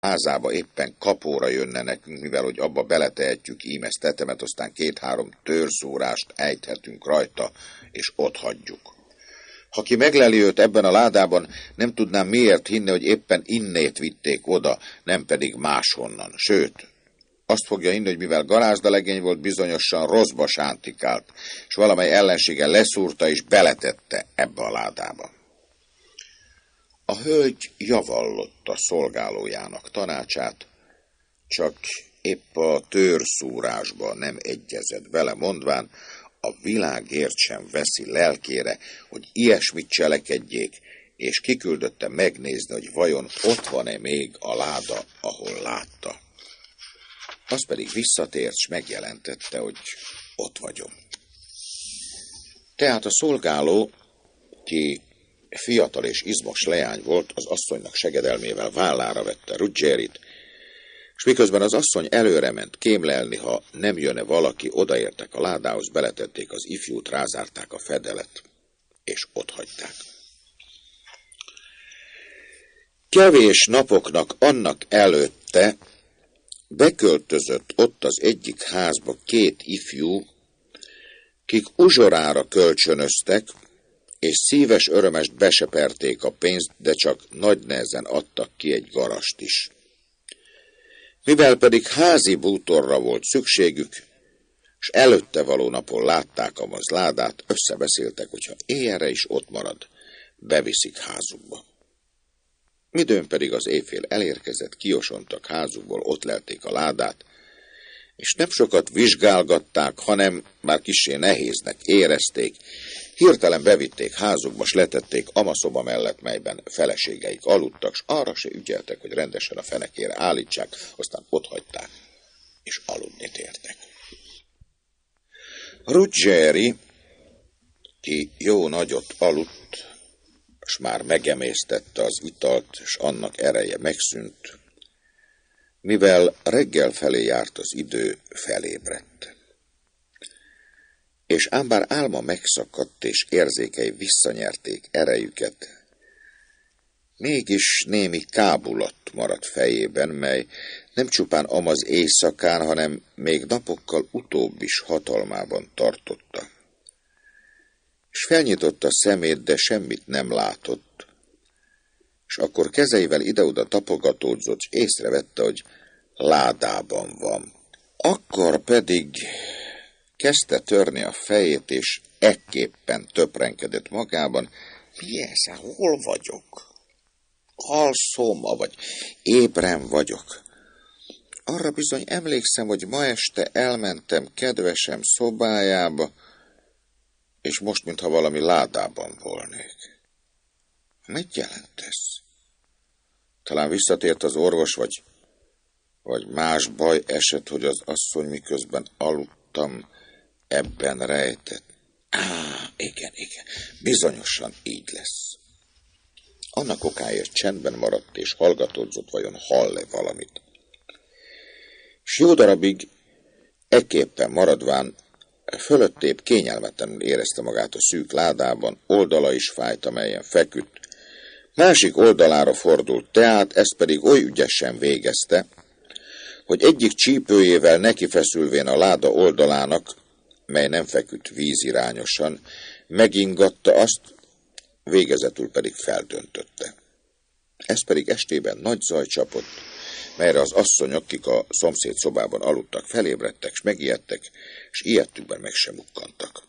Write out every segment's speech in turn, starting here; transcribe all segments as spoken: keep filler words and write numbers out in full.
házába éppen kapóra jönne nekünk, mivel hogy abba beletehetjük íme ezt tetemet, aztán két-három törszórást ejthetünk rajta, és ott hagyjuk. Ha ki megleli őt ebben a ládában, nem tudnám miért hinni, hogy éppen innét vitték oda, nem pedig máshonnan. Sőt, azt fogja hinni, hogy mivel garázdalegény volt, bizonyosan rosszba sántikált, és valamely ellensége leszúrta és beletette ebbe a ládába. A hölgy javallott a szolgálójának tanácsát, csak épp a törszúrásba nem egyezett bele, mondván, a világért sem veszi lelkére, hogy ilyesmit cselekedjék, és kiküldötte megnézni, hogy vajon ott van-e még a láda, ahol látta. Az pedig visszatért, s megjelentette, hogy ott vagyok. Tehát a szolgáló, ki fiatal és izmos leány volt, az asszonynak segedelmével vállára vette Ruggierit, és miközben az asszony előre ment kémlelni, ha nem jönne valaki, odaértek a ládához, beletették az ifjút, rázárták a fedelet, és otthagyták. Kevés napoknak annak előtte beköltözött ott az egyik házba két ifjú, kik uzsorára kölcsönöztek, és szíves örömest beseperték a pénzt, de csak nagy nehezen adtak ki egy garast is. Mivel pedig házi bútorra volt szükségük, és előtte való napon látták a ládát, összebeszéltek, hogyha éjjelre is ott marad, beviszik házukba. Midőn pedig az éjfél elérkezett, kiosontak házukból, ott lelték a ládát, és nem sokat vizsgálgatták, hanem már kissé nehéznek érezték, hirtelen bevitték házukba, s letették amaszoba mellett, melyben feleségeik aludtak, s arra se ügyeltek, hogy rendesen a fenekére állítsák, aztán otthagyták, és aludni tértek. Ruggieri, ki jó nagyot aludt, s már megemésztette az italt, és annak ereje megszűnt, mivel reggel felé járt az idő, felébredt. És ám bár álma megszakadt, és érzékei visszanyerték erejüket, mégis némi kábulat maradt fejében, mely nem csupán amaz éjszakán, hanem még napokkal utóbb is hatalmában tartotta. És felnyitotta a szemét, de semmit nem látott, és akkor kezeivel ide-oda tapogatódzott, és észrevette, hogy ládában van. Akkor pedig kezdte törni a fejét, és ekképpen töprenkedett magában, mi ez, hol vagyok? Alszom, vagy ébren vagyok? Arra bizony emlékszem, hogy ma este elmentem kedvesem szobájába, és most, mintha valami ládában volnék. Mit jelent ez? Talán visszatért az orvos, vagy, vagy más baj esett, hogy az asszony miközben aludtam, ebben rejtett. Á, igen, igen, bizonyosan így lesz. Annak okáért csendben maradt, és hallgatódzott, vajon hall-e valamit. S jó darabig ekképpen maradván fölöttébb kényelmetlenül érezte magát a szűk ládában, oldala is fájt, amelyen feküdt. Másik oldalára fordult tehát, ezt pedig oly ügyesen végezte, hogy egyik csípőjével nekifeszülvén a láda oldalának, mely nem feküdt vízirányosan, megingatta azt, végezetül pedig feldöntötte. Ez pedig estében nagy zaj csapott, melyre az asszonyok, akik a szomszéd szobában aludtak, felébredtek, s megijedtek, és ijedtükben meg sem mukkantak.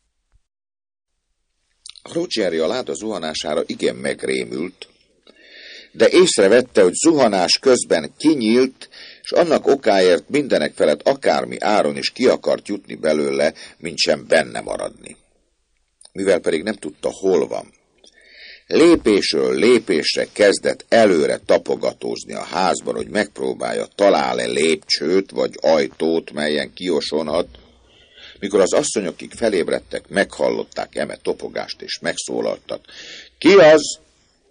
Ruggieri a láda zuhanására igen megrémült, de észrevette, hogy zuhanás közben kinyílt, és annak okáért mindenek felett akármi áron is ki akart jutni belőle, mintsem benne maradni. Mivel pedig nem tudta, hol van, lépésről lépésre kezdett előre tapogatózni a házban, hogy megpróbálja, talál-e lépcsőt vagy ajtót, melyen kiosonhat. Mikor az asszonyok, akik felébredtek, meghallották eme topogást, és megszólaltak. Ki az?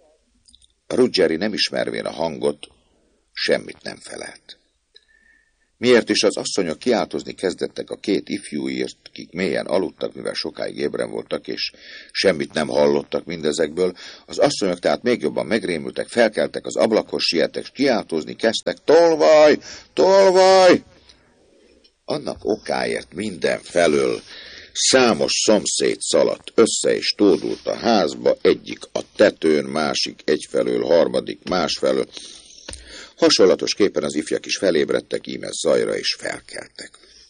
Ruggieri nem ismervén a hangot, semmit nem felelt. Miért is az asszonyok kiáltozni kezdettek a két ifjúért, kik mélyen aludtak, mivel sokáig ébren voltak, és semmit nem hallottak mindezekből, az asszonyok tehát még jobban megrémültek, felkeltek az ablakhoz, siettek, és kiáltozni kezdtek: tolvaj! Tolvaj! Annak okáért minden felől számos szomszéd szaladt össze és tódult a házba, egyik a tetőn, másik egyfelől, harmadik másfelől. Hasonlatosképpen az ifjak is felébredtek íme zajra és felkeltek.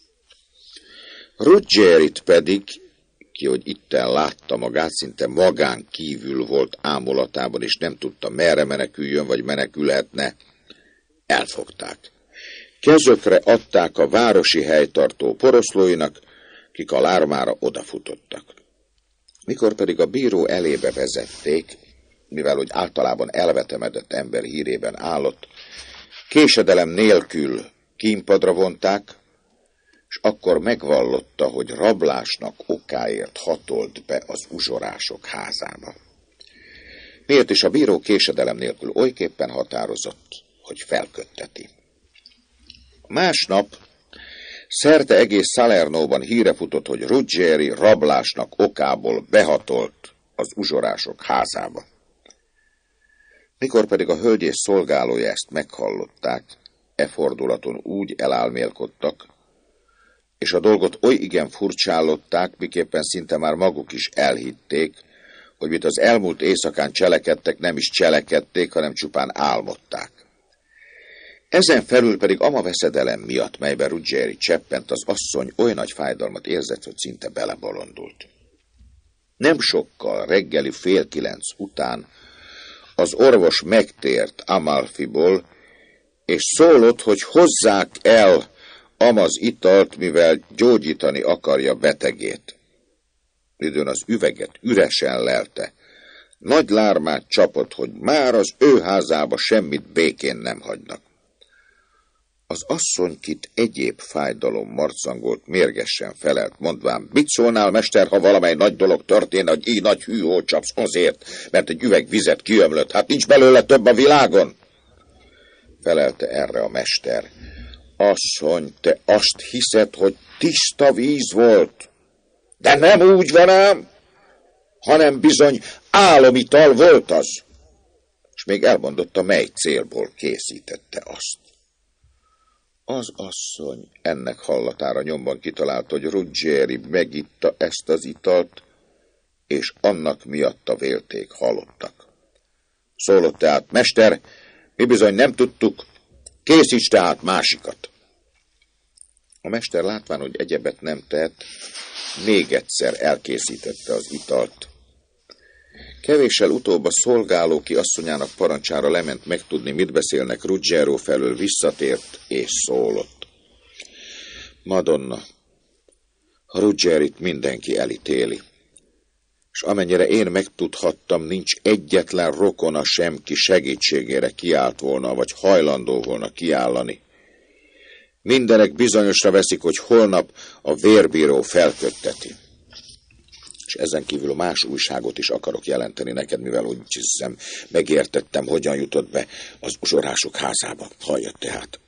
Ruggierit pedig, ki, hogy itten látta magát, szinte magán kívül volt ámulatában, és nem tudta, merre meneküljön, vagy menekülhetne, elfogták. Kezökre adták a városi helytartó poroszlóinak, kik a lármára odafutottak. Mikor pedig a bíró elébe vezették, mivel hogy általában elvetemedett ember hírében állott, késedelem nélkül kínpadra vonták, és akkor megvallotta, hogy rablásnak okáért hatolt be az uzsorások házába. Miért is a bíró késedelem nélkül olyképpen határozott, hogy felkötteti. Másnap szerte egész Salernóban híre futott, hogy Ruggieri rablásnak okából behatolt az uzsorások házába. Mikor pedig a hölgyész szolgálója ezt meghallották, e fordulaton úgy elálmélkodtak, és a dolgot oly igen furcsállották, miképpen szinte már maguk is elhitték, hogy mit az elmúlt éjszakán cselekedtek, nem is cselekedték, hanem csupán álmodták. Ezen felül pedig ama veszedelem miatt, melyben Ruggieri cseppent, az asszony oly nagy fájdalmat érzett, hogy szinte belebolondult. Nem sokkal reggeli fél kilenc után az orvos megtért Amalfiból, és szólott, hogy hozzák el amaz italt, mivel gyógyítani akarja betegét. Időn az üveget üresen lelte. Nagy lármát csapott, hogy már az ő házába semmit békén nem hagynak. Az asszonykit egyéb fájdalom marcangolt, mérgesen felelt, mondván: mit szólnál, mester, ha valamely nagy dolog történne, hogy így nagy hűhó csapsz azért, mert egy üveg vizet kiömlött, hát nincs belőle több a világon? Felelte erre a mester: asszony, te azt hiszed, hogy tiszta víz volt, de nem úgy van ám, hanem bizony álomital volt az. És még elmondotta, mely célból készítette azt. Az asszony ennek hallatára nyomban kitalálta, hogy Ruggieri megitta ezt az italt, és annak miatta vélték halottak. Szólott tehát: mester, mi bizony nem tudtuk, készíts tehát másikat. A mester látván, hogy egyebet nem tehet, még egyszer elkészítette az italt. Kevéssel utóbb a szolgáló, ki asszonyának parancsára lement megtudni, mit beszélnek Ruggiero felől, visszatért és szólott: Madonna, Ruggierit mindenki elítéli, és amennyire én megtudhattam, nincs egyetlen rokona sem, ki segítségére kiállt volna, vagy hajlandó volna kiállani. Mindenek bizonyosra veszik, hogy holnap a vérbíró felkötteti. És ezen kívül más újságot is akarok jelenteni neked, mivel úgy hiszem, megértettem, hogyan jutott be az uzsorások házába. Hallja tehát.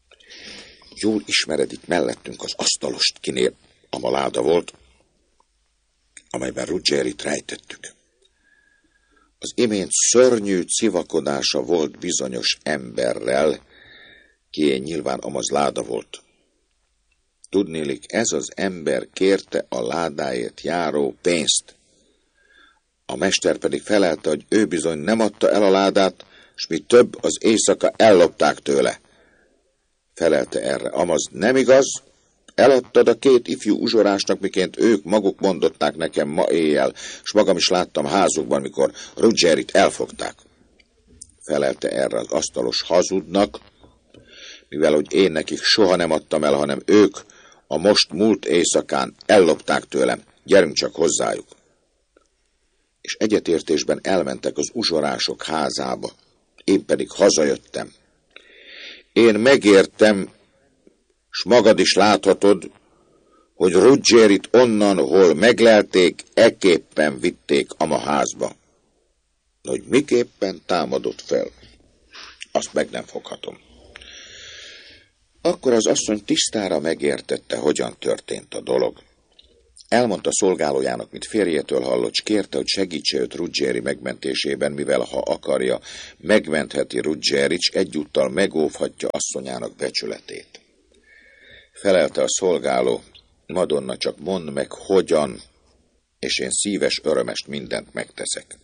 Jól ismered itt mellettünk az asztalost, kinél a láda volt, amelyben Ruggierit rejtettük. Az imént szörnyű civakodása volt bizonyos emberrel, kié nyilván amaz láda volt. Tudnélik, ez az ember kérte a ládáért járó pénzt. A mester pedig felelte, hogy ő bizony nem adta el a ládát, s mi több, az éjszaka ellopták tőle. Felelte erre: amaz nem igaz, eladtad a két ifjú uzsorásnak, miként ők maguk mondották nekem ma éjjel, s magam is láttam házukban, mikor Ruggierit elfogták. Felelte erre az asztalos hazudnak, mivel hogy én nekik soha nem adtam el, hanem ők a most múlt éjszakán ellopták tőlem, gyerünk csak hozzájuk. És egyetértésben elmentek az uzsorások házába, én pedig hazajöttem. Én megértem, s magad is láthatod, hogy Ruggierit onnan, hol meglelték, ekképpen vitték ama házba. Hogy miképpen támadott fel, azt meg nem foghatom. Akkor az asszony tisztára megértette, hogyan történt a dolog. Elmondta szolgálójának, mit férjétől hallott, s kérte, hogy segítse őt Ruggieri megmentésében, mivel ha akarja, megmentheti Ruggierit, s egyúttal megóvhatja asszonyának becsületét. Felelte a szolgáló: Madonna, csak mondd meg, hogyan, és én szíves örömest mindent megteszek.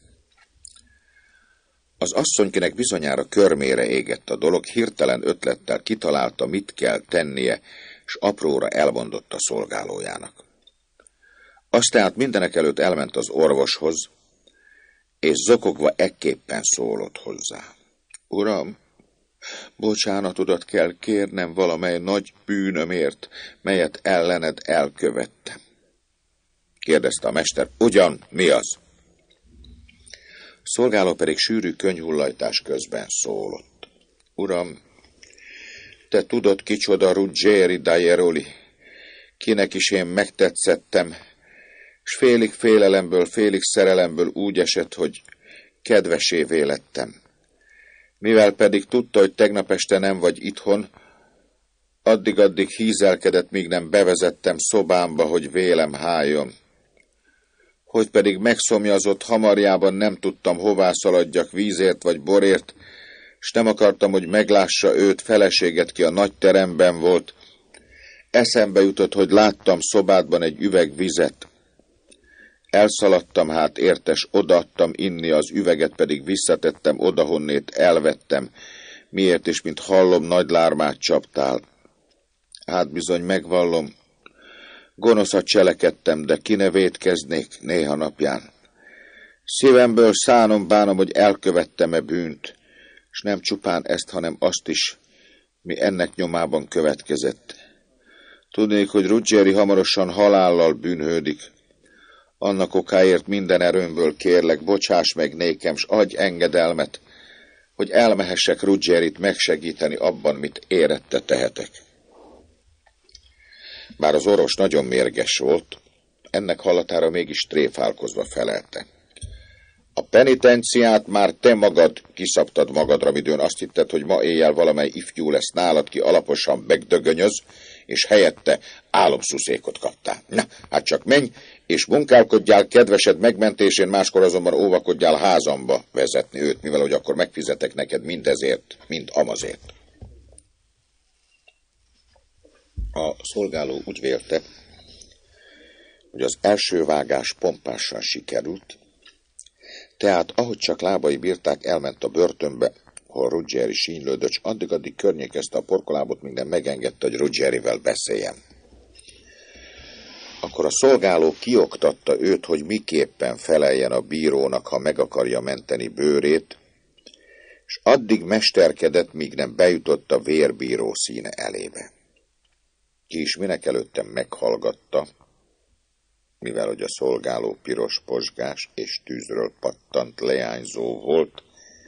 Az asszonykinek bizonyára körmére égett a dolog, hirtelen ötlettel kitalálta, mit kell tennie, s apróra elmondotta szolgálójának. Azt tehát mindenekelőtt elment az orvoshoz, és zokogva ekképpen szólott hozzá: Uram, bocsánatodat kell kérnem valamely nagy bűnömért, melyet ellened elkövettem. Kérdezte a mester: Ugyan, mi az? A szolgáló pedig sűrű könyhullajtás közben szólott: Uram, te tudod, kicsoda Ruggieri da Jeroli, kinek is én megtetszettem, s félig félelemből, félig szerelemből úgy esett, hogy kedvesévé lettem. Mivel pedig tudta, hogy tegnap este nem vagy itthon, addig-addig hízelkedett, míg nem bevezettem szobámba, hogy vélem háljon. Hogy pedig megszomjazott hamarjában, nem tudtam, hová szaladjak, vízért vagy borért, s nem akartam, hogy meglássa őt, feleséget, ki a nagy teremben volt. Eszembe jutott, hogy láttam szobádban egy üveg vizet. Elszaladtam hát értes, odaadtam inni, az üveget pedig visszatettem odahonnét elvettem, miért is, mint hallom, nagy lármát csaptál. Hát bizony megvallom, gonoszat cselekedtem, de ki ne vétkeznék néha napján. Szívemből szánom bánom, hogy elkövettem-e bűnt, s nem csupán ezt, hanem azt is, mi ennek nyomában következett. Tudnék, hogy Ruggieri hamarosan halállal bűnhődik. Annak okáért minden erőmből kérlek, bocsáss meg nékem, s adj engedelmet, hogy elmehessek Ruggierit megsegíteni abban, mit érette tehetek. Bár az orvos nagyon mérges volt, ennek hallatára mégis tréfálkozva felelte: A penitenciát már te magad kiszabtad magadra, midőn azt hitted, hogy ma éjjel valamely ifjú lesz nálad, ki alaposan megdögönyöz, és helyette álomszuszékot kaptál. Na, hát csak menj, és munkálkodjál kedvesed megmentésén, máskor azonban óvakodjál házamba vezetni őt, mivel hogy akkor megfizetek neked mindezért, mind amazért. A szolgáló úgy vélte, hogy az első vágás pompásan sikerült, tehát ahogy csak lábai bírták, elment a börtönbe, hol Ruggieri sínylődött, s addig-addig környékezte a porkolábot, míg nem megengedte, hogy Ruggierivel beszéljen. Akkor a szolgáló kioktatta őt, hogy miképpen feleljen a bírónak, ha meg akarja menteni bőrét, és addig mesterkedett, míg nem bejutott a vérbíró színe elébe. Ki is minek előttem meghallgatta, mivel hogy a szolgáló piros pozsgás és tűzről pattant leányzó volt,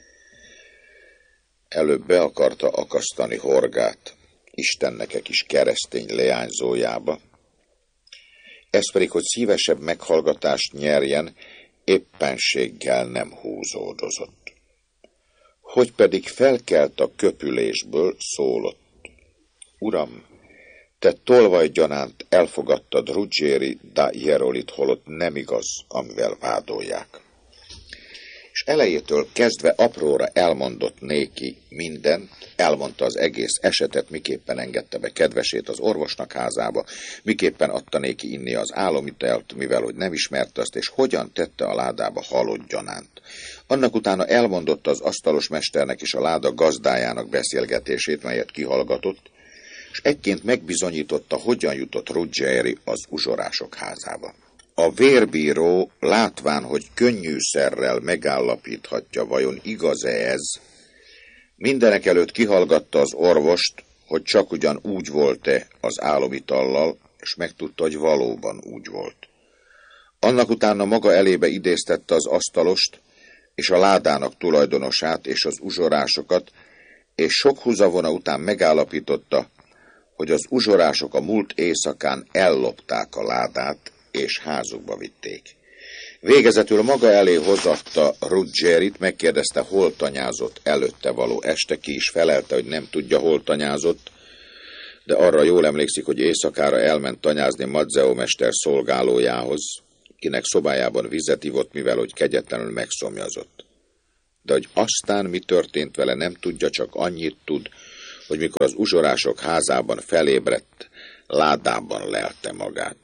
előbb be akarta akasztani horgát Istennek egy kis keresztény leányzójába, ez pedig, hogy szívesebb meghallgatást nyerjen, éppenséggel nem húzódozott. Hogy pedig felkelt a köpülésből, szólott: Uram, te tolvajgyanánt elfogadtad Ruggieri da Jerolit, holott nem igaz, amivel vádolják. És elejétől kezdve apróra elmondott néki mindent, elmondta az egész esetet, miképpen engedte be kedvesét az orvosnak házába, miképpen adta néki inni az álomitelt, mivel hogy nem ismerte azt, és hogyan tette a ládába halott gyanánt. Annak utána elmondotta az asztalos mesternek és a láda gazdájának beszélgetését, melyet kihallgatott, és egyként megbizonyította, hogyan jutott Ruggieri az uzsorások házába. A vérbíró, látván, hogy könnyűszerrel megállapíthatja, vajon igaz-e ez, mindenekelőtt kihallgatta az orvost, hogy csak ugyan úgy volt-e az álomitallal, és megtudta, hogy valóban úgy volt. Annak utána maga elébe idéztette az asztalost, és a ládának tulajdonosát, és az uzsorásokat, és sok húzavona után megállapította, hogy az uzsorások a múlt éjszakán ellopták a ládát, és házukba vitték. Végezetül maga elé hozatta Ruggierit, megkérdezte, hol tanyázott előtte való este, ki is felelte, hogy nem tudja, hol tanyázott, de arra jól emlékszik, hogy éjszakára elment tanyázni Madzeo mester szolgálójához, kinek szobájában vizet ivott, mivel hogy kegyetlenül megszomjazott. De hogy aztán mi történt vele, nem tudja, csak annyit tud, hogy mikor az uzsorások házában felébredt, ládában lelte magát.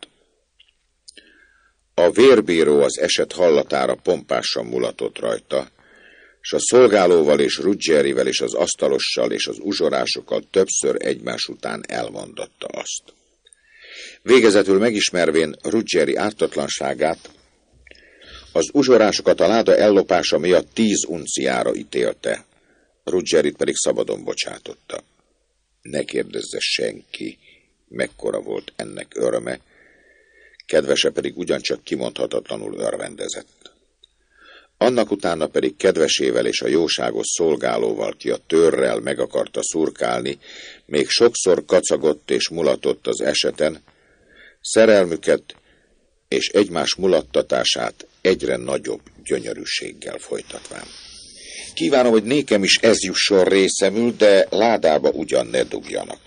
A vérbíró az eset hallatára pompásan mulatott rajta, és a szolgálóval és Ruggerivel és az asztalossal és az uzsorásokkal többször egymás után elmondotta azt. Végezetül megismervén Ruggeri ártatlanságát, az uzsorásokat a láda ellopása miatt tíz unciára ítélte, Ruggerit pedig szabadon bocsátotta. Ne kérdezze senki, mekkora volt ennek öröme, kedvese pedig ugyancsak kimondhatatlanul örvendezett. Annak utána pedig kedvesével és a jóságos szolgálóval, ki a törrel meg akarta szurkálni, még sokszor kacagott és mulatott az eseten, szerelmüket és egymás mulattatását egyre nagyobb gyönyörűséggel folytatván. Kívánom, hogy nékem is ez jusson részemül, de ládába ugyan ne dugjanak.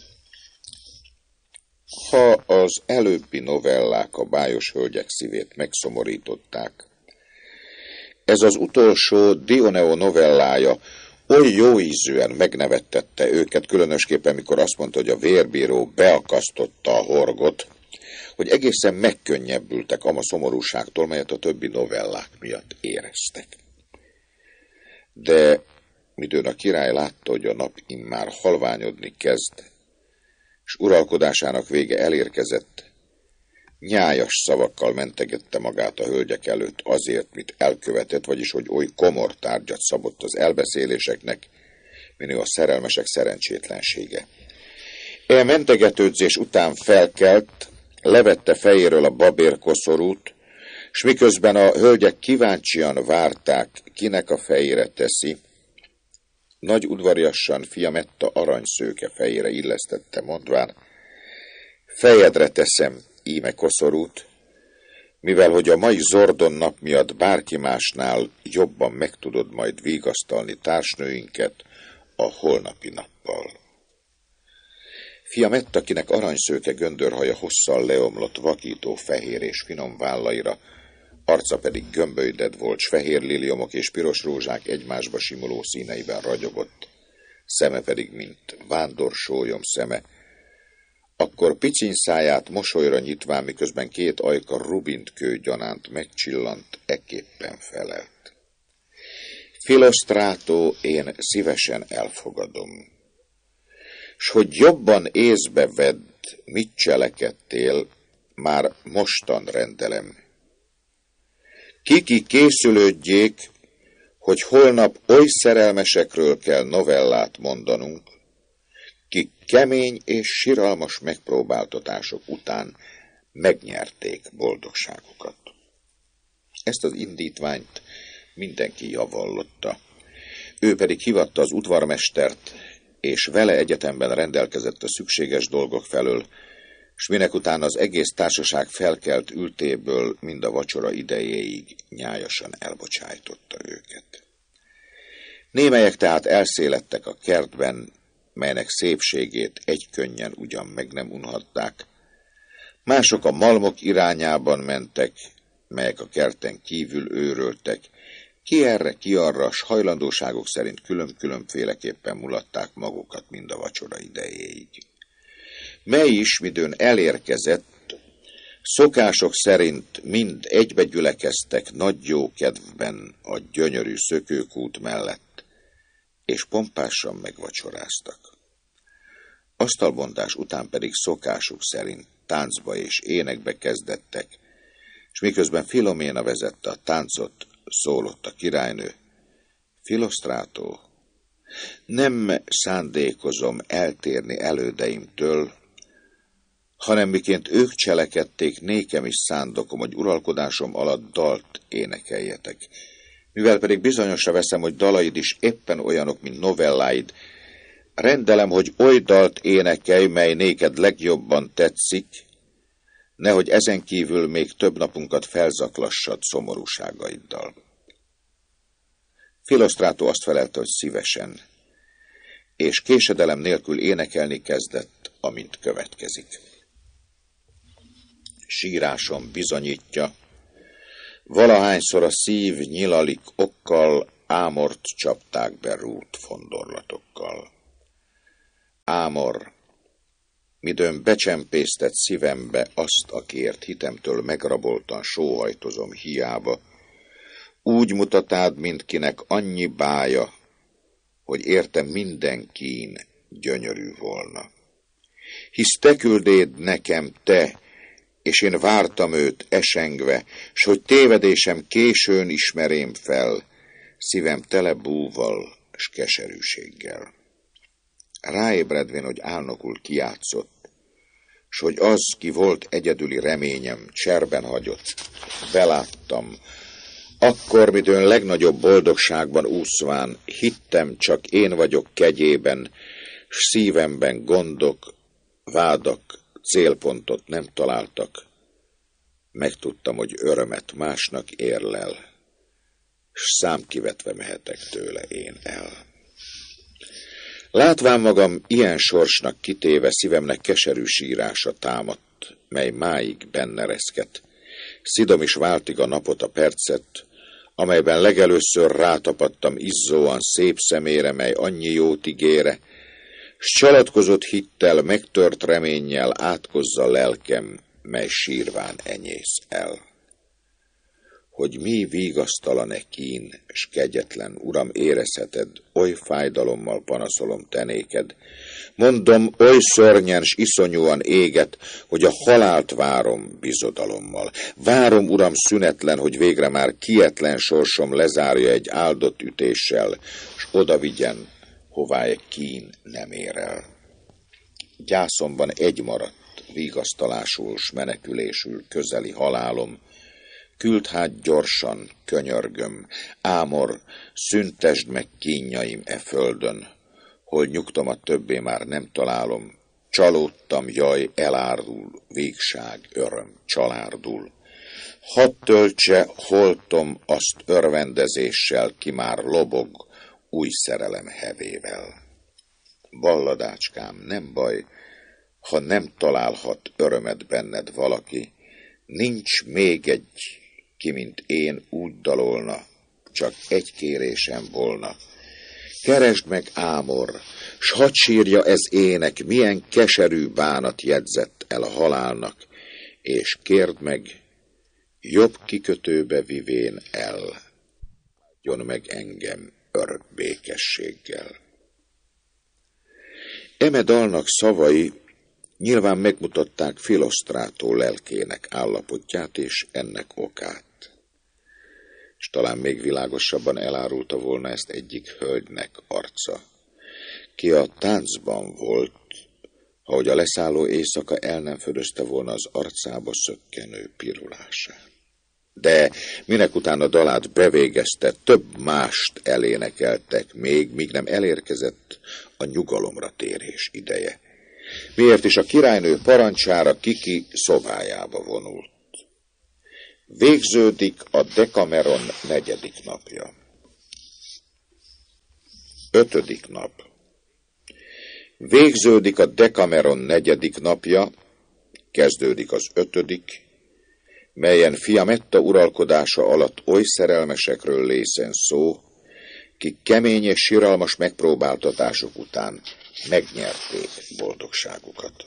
Ha az előbbi novellák a bájos hölgyek szívét megszomorították, ez az utolsó Dioneo novellája oly jóízűen megnevettette őket, különösképpen mikor azt mondta, hogy a vérbíró beakasztotta a horgot, hogy egészen megkönnyebbültek ama szomorúságtól, melyet a többi novellák miatt éreztek. De midőn a király látta, hogy a nap immár halványodni kezd, és uralkodásának vége elérkezett, nyájas szavakkal mentegette magát a hölgyek előtt azért, mit elkövetett, vagyis hogy oly komor tárgyat szabott az elbeszéléseknek, minő a szerelmesek szerencsétlensége. E mentegetődzés után felkelt, levette fejéről a babérkoszorút, s miközben a hölgyek kíváncsian várták, kinek a fejére teszi, nagy udvariassan Fiametta aranyszőke fejére illesztette, mondván, fejedre teszem íme koszorút, mivel hogy a mai zordon nap miatt bárki másnál jobban meg tudod majd vigasztalni társnőinket a holnapi nappal. Fiametta, akinek aranyszőke göndörhaja hosszal leomlott vakító fehér és finom vállaira, arca pedig gömbölyded volt, s fehér liliomok és piros rózsák egymásba simuló színeiben ragyogott, szeme pedig, mint vándor sólyom szeme, akkor piciny száját mosolyra nyitván, miközben két ajka rubintkő gyanánt megcsillant, ekképpen felelt. Philostrato, én szívesen elfogadom, s hogy jobban észbe vedd, mit cselekedtél, már mostan rendelem. Kiki készülődjék, hogy holnap oly szerelmesekről kell novellát mondanunk, kik kemény és siralmas megpróbáltatások után megnyerték boldogságukat. Ezt az indítványt mindenki javallotta. Ő pedig hivatta az udvarmestert, és vele egyetemben rendelkezett a szükséges dolgok felől, s minek után az egész társaság felkelt ültéből mind a vacsora idejéig nyájasan elbocsájtotta őket. Némelyek tehát elszélettek a kertben, melynek szépségét egykönnyen ugyan meg nem unhatták. Mások a malmok irányában mentek, melyek a kerten kívül őröltek, ki erre, ki arra, s hajlandóságok szerint külön-különféleképpen mulatták magukat mind a vacsora idejéig. Mely is, midőn elérkezett, szokások szerint mind egybe gyülekeztek nagy jó kedvben a gyönyörű szökőkút mellett, és pompásan megvacsoráztak. Asztalbontás után pedig szokásuk szerint táncba és énekbe kezdettek, és miközben Filoména vezette a táncot, szólott a királynő, Philostrato, nem szándékozom eltérni elődeimtől, hanem miként ők cselekedték, nékem is szándokom, hogy uralkodásom alatt dalt énekeljetek. Mivel pedig bizonyosra veszem, hogy dalaid is éppen olyanok, mint novelláid, rendelem, hogy oly dalt énekelj, mely néked legjobban tetszik, nehogy ezen kívül még több napunkat felzaklassad szomorúságaiddal. Philostrato azt felelte, hogy szívesen, és késedelem nélkül énekelni kezdett, amint következik. Sírásom bizonyítja, valahányszor a szív nyilalik okkal, Ámort csapták be rút fondorlatokkal. Ámor, midőn becsempésztett szívembe azt, akiért hitemtől megraboltan sóhajtozom hiába, úgy mutatád, mint kinek annyi bája, hogy érte minden kín gyönyörű volna. Hisz te küldéd nekem, te, és én vártam őt esengve, s hogy tévedésem későn ismerém fel, szívem tele búval s keserűséggel. Ráébredvén, hogy álnokul kijátszott, s hogy az, ki volt egyedüli reményem, cserben hagyott, beláttam, akkor, midőn legnagyobb boldogságban úszván, hittem, csak én vagyok kegyében, s szívemben gondok, vádak, célpontot nem találtak. Megtudtam, hogy örömet másnak érlel, s számkivetve mehetek tőle én el. Látván magam ilyen sorsnak kitéve, szívemnek keserű sírása támadt, mely máig benne reszket. Szidom is váltig a napot, a percet, amelyben legelőször rátapadtam izzóan szép szemére, mely annyi jót ígére, s csalatkozott hittel, megtört reménnyel átkozza lelkem, mely sírván enyész el. Hogy mi vigasztalan-e kín, s kegyetlen, Uram, érezheted, oly fájdalommal panaszolom tenéked. Mondom, oly szörnyen s iszonyúan éget, hogy a halált várom bizodalommal. Várom, Uram, szünetlen, hogy végre már kietlen sorsom lezárja egy áldott ütéssel, s oda vigyen, hová egy kín nem ér el. Gyászomban egy maradt, vigasztalásul s menekülésül közeli halálom. Küld hát gyorsan, könyörgöm, Ámor, szüntesd meg kínjaim e földön, hol nyugtomat többé már nem találom. Csalódtam, jaj, elárul, végság, öröm, csalárdul. Hadd töltse holtom azt örvendezéssel, ki már lobog új szerelem hevével. Balladácskám, nem baj, ha nem találhat örömet benned valaki, nincs még egy, ki mint én úgy dalolna, csak egy kérésem volna. Keresd meg, Ámor, s hadd sírja ez ének, milyen keserű bánat jegyzett el a halálnak, és kérd meg, jobb kikötőbe vivén el, adjon meg engem örök békességgel. Eme dalnak szavai nyilván megmutatták Philosztrátó lelkének állapotját és ennek okát. És talán még világosabban elárulta volna ezt egyik hölgynek arca, ki a táncban volt, ahogy a leszálló éjszaka el nem fölözte volna az arcába szökkenő pirulását. De minek után a dalát bevégezte, több mást elénekeltek még, míg nem elérkezett a nyugalomra térés ideje. Miért is a királynő parancsára Kiki szobájába vonult. Végződik a Dekameron negyedik napja. Ötödik nap. Végződik a Dekameron negyedik napja, kezdődik az ötödik, melyen Fiametta uralkodása alatt oly szerelmesekről lészen szó, kik kemény és siralmas megpróbáltatások után megnyerték boldogságukat.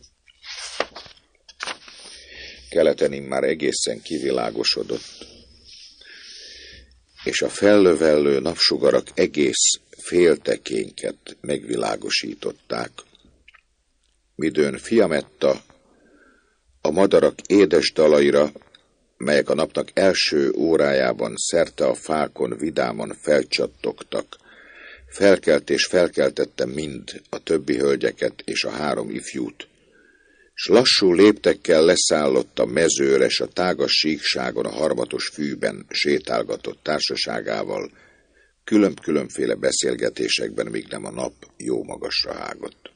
Keleten immár egészen kivilágosodott, és a fellövellő napsugarak egész féltekényket megvilágosították, midőn Fiametta a madarak édes dalaira, melyek a napnak első órájában szerte a fákon vidáman felcsattogtak, felkelt és felkeltette mind a többi hölgyeket és a három ifjút, s lassú léptekkel leszállott a mezőre, s a tágas síkságon a harmatos fűben sétálgatott társaságával, külön-különféle beszélgetésekben, míg nem a nap jó magasra hágott.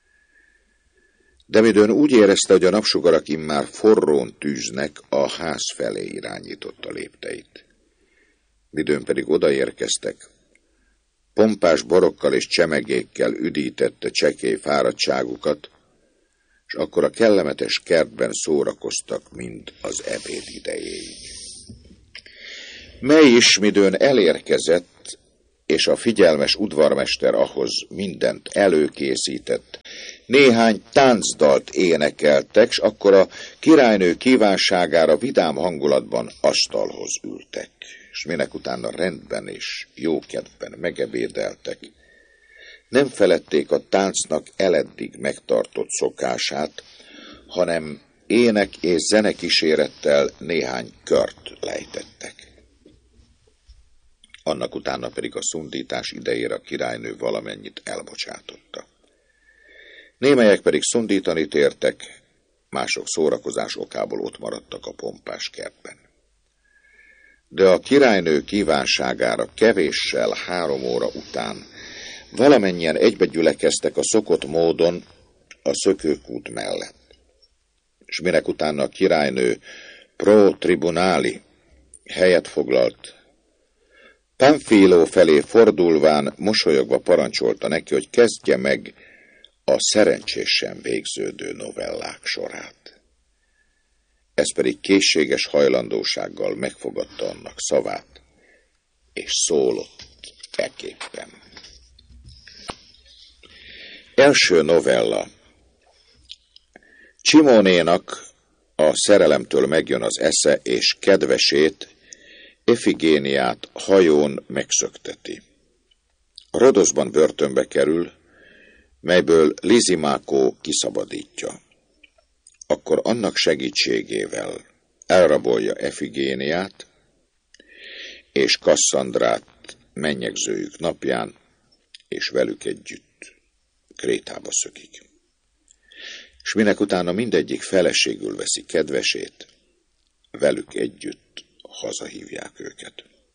De midőn úgy érezte, hogy a napsugarak immár forrón tűznek, a ház felé irányította lépteit. Midőn pedig odaérkeztek, pompás borokkal és csemegékkel üdítette csekély fáradtságukat, és akkor a kellemetes kertben szórakoztak mind az ebéd idejéig. Mely is midőn elérkezett, és a figyelmes udvarmester ahhoz mindent előkészített, néhány táncdalt énekeltek, s akkor a királynő kívánságára vidám hangulatban asztalhoz ültek, és minek utána rendben és jókedvben megebédeltek. Nem feledték a táncnak eleddig megtartott szokását, hanem ének és zenekísérettel néhány kört lejtettek. Annak utána pedig a szundítás idejére a királynő valamennyit elbocsátotta. Némelyek pedig szundítani tértek, mások szórakozás okából ott maradtak a pompás kertben. De a királynő kívánságára kevéssel három óra után valamennyien egybegyülekeztek a szokott módon a szökőkút mellett. És minek utána a királynő pro tribunáli helyet foglalt, Pamfilo felé fordulván mosolyogva parancsolta neki, hogy kezdje meg a szerencsésen végződő novellák sorát. Ez pedig készséges hajlandósággal megfogadta annak szavát, és szólott eképpen. Első novella. Csimónénak a szerelemtől megjön az esze, és kedvesét, Efigéniát hajón megszökteti. Rodoszban börtönbe kerül, melyből Lizimákó kiszabadítja. Akkor annak segítségével elrabolja Efigéniát, és Kasszandrát mennyegzőjük napján, és velük együtt Krétába szökik. És minek utána mindegyik feleségül veszi kedvesét, velük együtt hazahívják őket.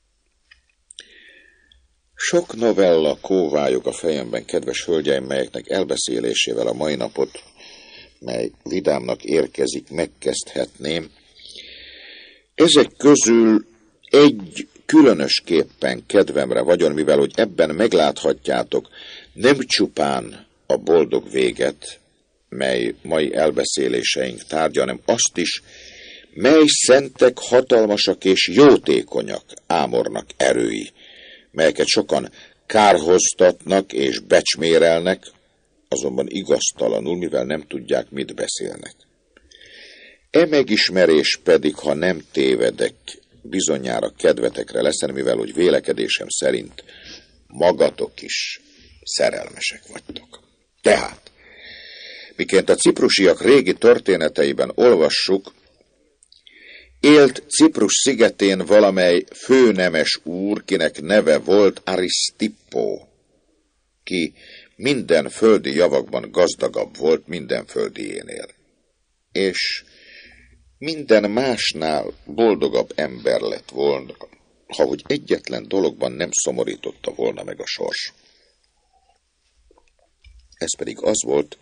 Sok novella kóvályog a fejemben, kedves hölgyeim, melyeknek elbeszélésével a mai napot, mely vidámnak érkezik, megkezdhetném. Ezek közül egy különösképpen kedvemre vagyon, mivel hogy ebben megláthatjátok nem csupán a boldog véget, mely mai elbeszéléseink tárgya, hanem azt is, mely szentek, hatalmasak és jótékonyak Ámornak erői, melyeket sokan kárhoztatnak és becsmérelnek, azonban igaztalanul, mivel nem tudják, mit beszélnek. E megismerés pedig, ha nem tévedek, bizonyára kedvetekre leszen, mivel hogy vélekedésem szerint magatok is szerelmesek vagytok. Tehát, miként a ciprusiak régi történeteiben olvassuk, élt Ciprus szigetén valamely főnemes úr, kinek neve volt Arisztippó, ki minden földi javakban gazdagabb volt minden földiénél, és minden másnál boldogabb ember lett volna, ha hogy egyetlen dologban nem szomorította volna meg a sors. Ez pedig az volt,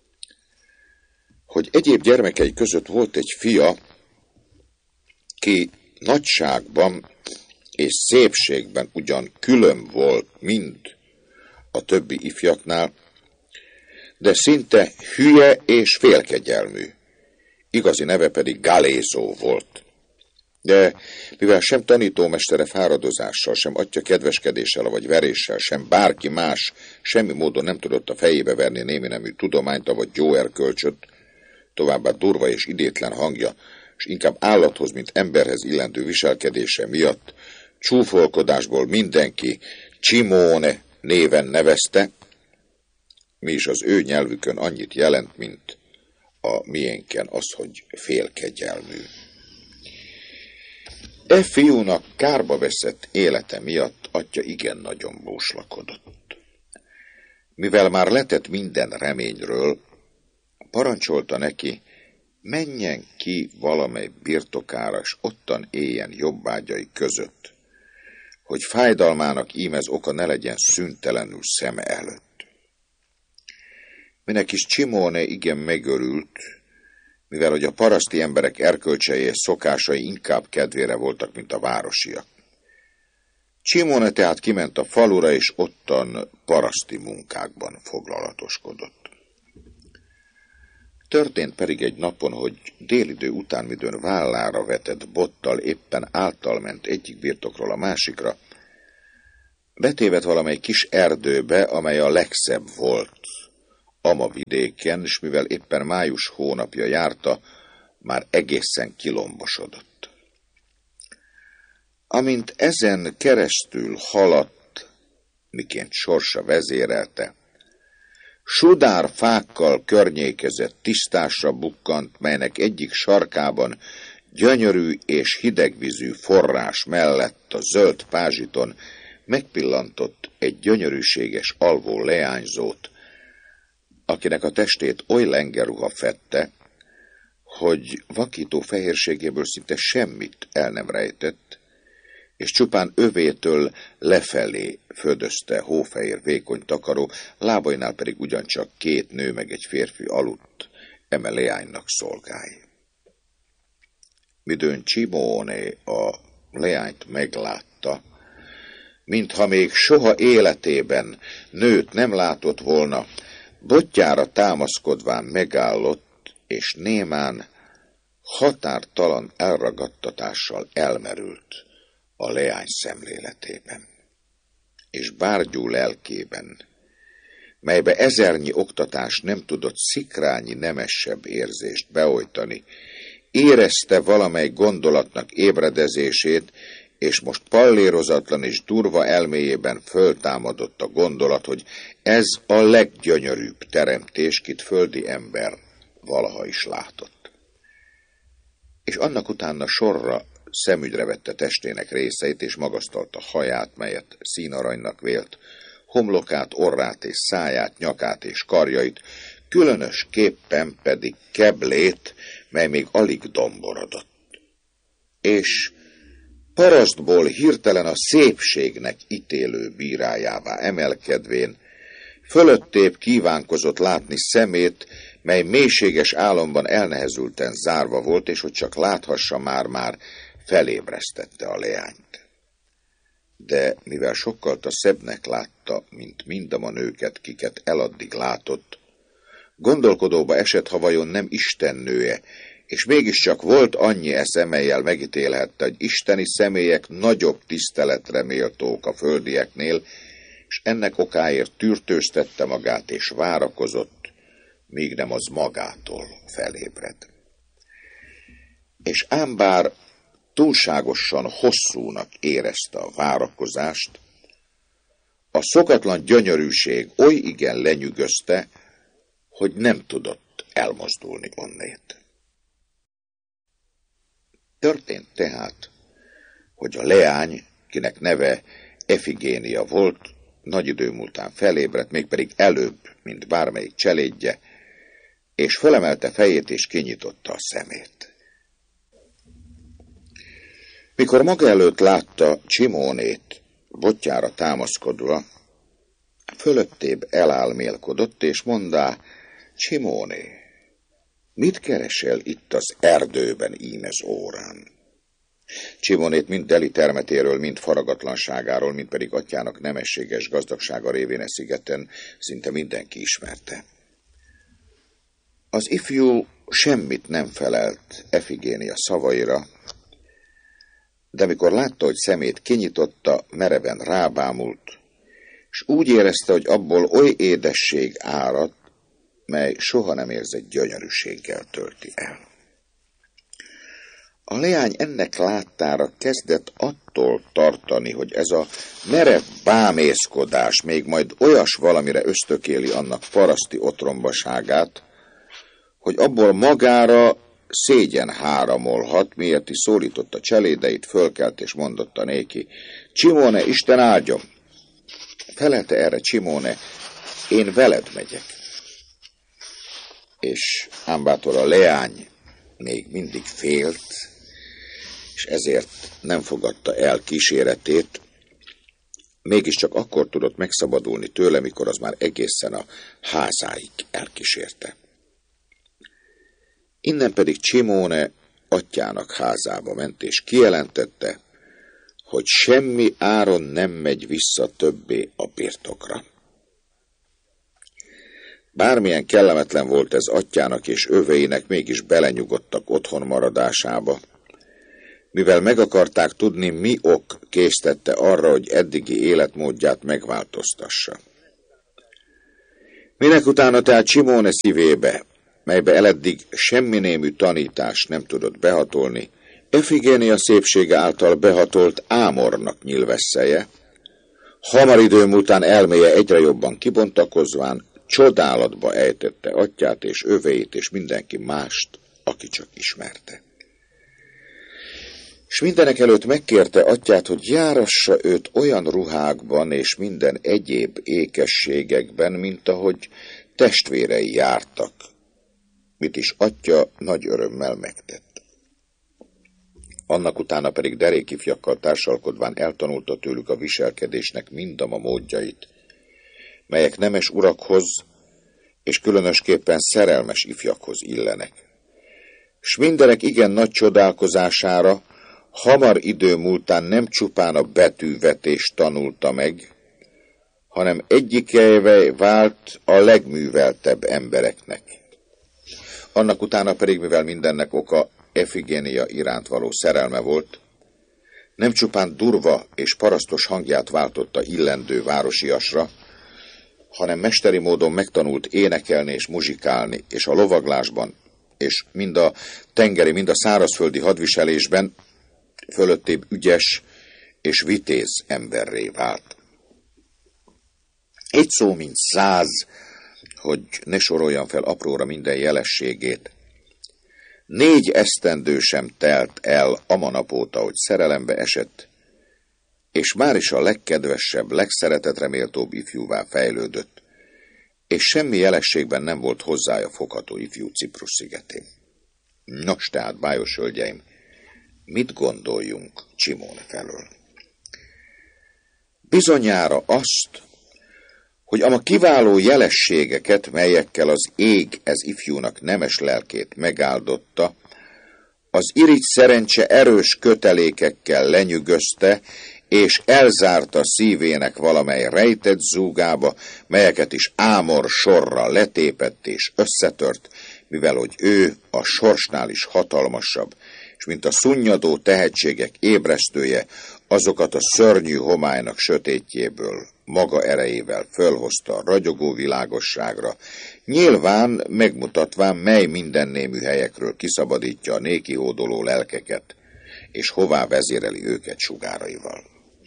hogy egyéb gyermekei között volt egy fia, ki nagyságban és szépségben ugyan külön volt mind a többi ifjaknál, de szinte hülye és félkegyelmű. Igazi neve pedig Galézó volt. De mivel sem tanítómestere fáradozással, sem atya kedveskedéssel vagy veréssel, sem bárki más semmi módon nem tudott a fejébe verni némi nemű tudományt, vagy gyóerkölcsöt, továbbá durva és idétlen hangja, és inkább állathoz, mint emberhez illendő viselkedése miatt csúfolkodásból mindenki Csimóne néven nevezte, mi is az ő nyelvükön annyit jelent, mint a miénken az, hogy félkegyelmű. E fiúnak kárba veszett élete miatt atya igen nagyon bóslakodott. Mivel már letett minden reményről, parancsolta neki, menjen ki valamely birtokára, és ottan éljen jobbágyai között, hogy fájdalmának ímez oka ne legyen szüntelenül szeme előtt. Minek is Csimóne igen megörült, mivel hogy a paraszti emberek erkölcsei és szokásai inkább kedvére voltak, mint a városiak. Csimóne tehát kiment a falura, és ottan paraszti munkákban foglalatoskodott. Történt pedig egy napon, hogy délidő után, midőn vállára vetett bottal éppen által ment egyik birtokról a másikra, betévedt valamely kis erdőbe, amely a legszebb volt ama vidéken, és mivel éppen május hónapja járta, már egészen kilombosodott. Amint ezen keresztül haladt, miként sorsa vezérelte, sudár fákkal környékezett tisztásra bukkant, melynek egyik sarkában gyönyörű és hidegvízű forrás mellett a zöld pázsiton megpillantott egy gyönyörűséges alvó leányzót, akinek a testét oly lengeruha fedte, hogy vakító fehérségéből szinte semmit el nem rejtett, és csupán övétől lefelé födözte hófehér vékony takaró, lábainál pedig ugyancsak két nő meg egy férfi aludt, eme leánynak szolgái. Midőn Csimóné a leányt meglátta, mintha még soha életében nőt nem látott volna, botjára támaszkodván megállott, és némán határtalan elragadtatással elmerült a leány szemléletében, és bárgyú lelkében, melybe ezernyi oktatás nem tudott szikrányi nemesebb érzést beojtani, érezte valamely gondolatnak ébredezését, és most pallérozatlan és durva elméjében föltámadott a gondolat, hogy ez a leggyönyörűbb teremtés, kit földi ember valaha is látott. És annak utána sorra szemügyre vette testének részeit, és magasztalta haját, melyet színaranynak vélt, homlokát, orrát és száját, nyakát és karjait, különösképpen pedig keblét, mely még alig domborodott. És parasztból hirtelen a szépségnek ítélő bírájává emelkedvén, fölöttébb kívánkozott látni szemét, mely mélységes álomban elnehezülten zárva volt, és hogy csak láthassa már-már, felébresztette a leányt. De mivel sokkal szebbnek látta, mint mindama nőket, kiket eladdig látott, gondolkodóba esett, ha vajon nem istennője, és mégiscsak volt annyi esze, mellyel megítélhette, hogy isteni személyek nagyobb tiszteletre méltók a földieknél, és ennek okáért tűrtőztette magát és várakozott, míg nem az magától felébred. És ám bár túlságosan hosszúnak érezte a várakozást, a szokatlan gyönyörűség oly igen lenyűgözte, hogy nem tudott elmozdulni onnét. Történt tehát, hogy a leány, kinek neve Efigénia volt, nagy idő múltán felébredt, mégpedig előbb, mint bármelyik cselédje, és fölemelte fejét és kinyitotta a szemét. Mikor maga előtt látta Csimónét botjára támaszkodva, fölöttébb elálmélkodott, és mondá: Csimóné, mit keresel itt az erdőben ímez órán? Csimónét mind deli termetéről, mind faragatlanságáról, mind pedig atyának nemességes gazdagsága révén e szigeten szinte mindenki ismerte. Az ifjú semmit nem felelt Efigénia szavaira, de mikor látta, hogy szemét kinyitotta, mereven rábámult, és úgy érezte, hogy abból oly édesség árad, mely soha nem érzett gyönyörűséggel tölti el. A leány ennek láttára kezdett attól tartani, hogy ez a merev bámészkodás még majd olyas valamire ösztökéli annak paraszti otrombaságát, hogy abból magára szégyen háramolhat, miért is szólította cselédeit, fölkelt és mondotta néki: Csimóne, Isten áldjon! Felelte erre Csimóne: én veled megyek. És ám bátor a leány még mindig félt, és ezért nem fogadta el kíséretét, mégiscsak akkor tudott megszabadulni tőle, mikor az már egészen a házáig elkísérte. Innen pedig Csimóne atyának házába ment, és kijelentette, hogy semmi áron nem megy vissza többé a birtokra. Bármilyen kellemetlen volt ez atyának és öveinek, mégis belenyugodtak otthon maradásába, mivel meg akarták tudni, mi ok késztette arra, hogy eddigi életmódját megváltoztassa. Minek utána tehát Simone szívébe, melybe eleddig semmi némű tanítás nem tudott behatolni, Efigénia szépsége által behatolt Ámornak nyilvesszeje, hamar idő múltán elméje egyre jobban kibontakozván, csodálatba ejtette atyát és öveit és mindenki mást, aki csak ismerte. És mindenek előtt megkérte atyát, hogy járassa őt olyan ruhákban és minden egyéb ékességekben, mint ahogy testvérei jártak, mit is atya nagy örömmel megtett. Annak utána pedig derékifjakkal társalkodván eltanulta tőlük a viselkedésnek mindama módjait, melyek nemes urakhoz és különösképpen szerelmes ifjakhoz illenek. S mindenek igen nagy csodálkozására hamar idő múltán nem csupán a betűvetést tanulta meg, hanem egyikeivé vált a legműveltebb embereknek. Annak utána pedig, mivel mindennek oka Efigénia iránt való szerelme volt, nem csupán durva és parasztos hangját váltotta illendő városiasra, hanem mesteri módon megtanult énekelni és muzsikálni, és a lovaglásban, és mind a tengeri, mind a szárazföldi hadviselésben fölöttébb ügyes és vitéz emberré vált. Egy szó, mint száz, hogy ne soroljam fel apróra minden jelességét. Négy esztendő sem telt el amanap óta, hogy szerelembe esett, és már is a legkedvesebb, legszeretetreméltóbb ifjúvá fejlődött, és semmi jelességben nem volt hozzája fogható ifjú Ciprus szigetén. Nos tehát, bájos hölgyeim, mit gondoljunk Simone felől? Bizonyára azt, hogy ama kiváló jelességeket, melyekkel az ég ez ifjúnak nemes lelkét megáldotta, az irigy szerencse erős kötelékekkel lenyűgözte, és elzárta szívének valamely rejtett zúgába, melyeket is Ámor sorra letépett és összetört, mivel hogy ő a sorsnál is hatalmasabb, és mint a szunnyadó tehetségek ébresztője, azokat a szörnyű homálynak sötétjéből maga erejével fölhozta a ragyogó világosságra, nyilván megmutatván, mely mindennémű helyekről kiszabadítja a néki hódoló lelkeket, és hová vezéreli őket sugáraival.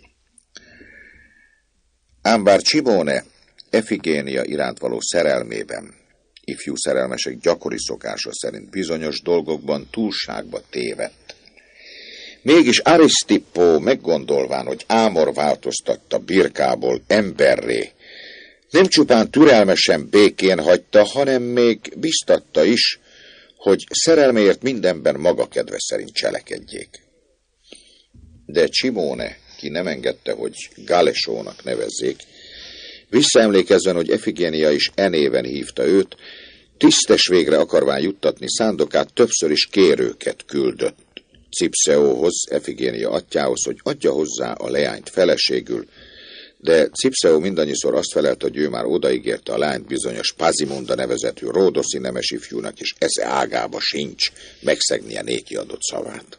Ám bár Simone Efigénia iránt való szerelmében, ifjú szerelmesek gyakori szokása szerint bizonyos dolgokban túlságba tévedt, mégis Arisztippó meggondolván, hogy Ámor változtatta birkából emberré, nem csupán türelmesen békén hagyta, hanem még biztatta is, hogy szerelméért mindenben maga kedve szerint cselekedjék. De Simone, ki nem engedte, hogy Galesónak nevezzék, visszaemlékezven, hogy Efigénia is e néven hívta őt, tisztes végre akarván juttatni szándokát, többször is kérőket küldött Cipszeóhoz, Efigénia atyához, hogy adja hozzá a leányt feleségül, de Cipszeó mindannyiszor azt felelt, hogy ő már odaígérte a lányt bizonyos Pazimunda nevezetű ródoszi nemes ifjúnak, és esze ágába sincs megszegnie néki adott szavát.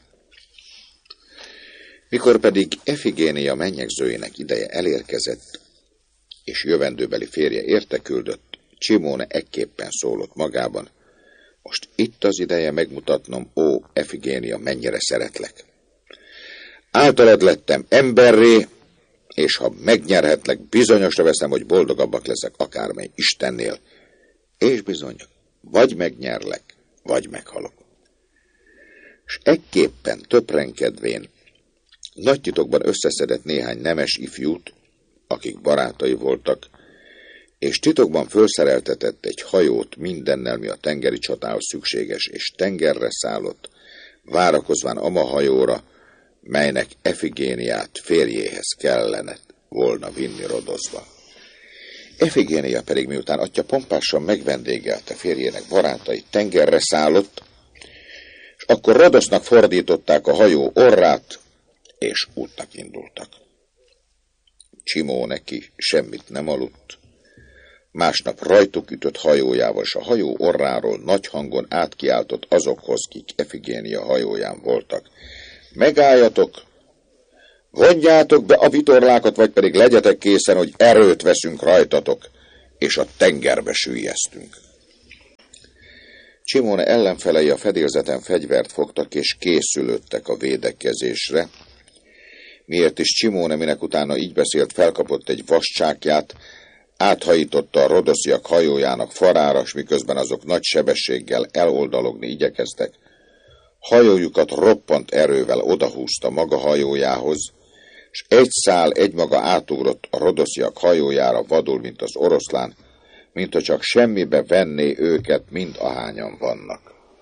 Mikor pedig Efigénia mennyegzőjének ideje elérkezett, és jövendőbeli férje érteküldött, Simone ekképpen szólott magában: most itt az ideje megmutatnom, ó Efigénia, mennyire szeretlek. Általad lettem emberré, és ha megnyerhetlek, bizonyosra veszem, hogy boldogabbak leszek akármely Istennél. És bizony, vagy megnyerlek, vagy meghalok. És ekképpen töprenkedvén nagy titokban összeszedett néhány nemes ifjút, akik barátai voltak, és titokban fölszereltetett egy hajót mindennel, mi a tengeri csatához szükséges, és tengerre szállott, várakozván ama hajóra, melynek Efigéniát férjéhez kellene volna vinni Rodoszba. Efigénia pedig, miután atya pompásan megvendégelte férjének barátait, tengerre szállott, és akkor Rodosznak fordították a hajó orrát, és útnak indultak. Simone neki semmit nem aludt, Másnap rajtuk ütött hajójával, s a hajó orráról nagy hangon átkiáltott azokhoz, kik Efigénia hajóján voltak. Megálljatok! Vonjátok be a vitorlákat, vagy pedig legyetek készen, hogy erőt veszünk rajtatok, és a tengerbe süllyesztünk. Csimóne ellenfelei a fedélzeten fegyvert fogtak, és készülődtek a védekezésre. Miért is Csimóne, minek utána így beszélt, felkapott egy vascsákját, áthajította a rodosziak hajójának farára, s miközben azok nagy sebességgel eloldalogni igyekeztek, hajójukat roppant erővel odahúzta maga hajójához, s egy szál egymaga átugrott a rodosziak hajójára vadul, mint az oroszlán, mint ha csak semmibe venné őket, mind ahányan vannak.